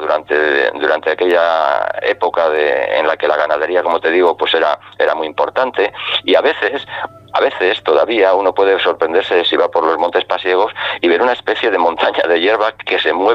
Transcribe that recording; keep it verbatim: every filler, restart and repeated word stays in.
durante, durante aquella época de, en la que la ganadería, como te digo, pues era, era muy importante, y a veces... A veces todavía uno puede sorprenderse si va por los montes pasiegos y ver una especie de montaña de hierba que se mueve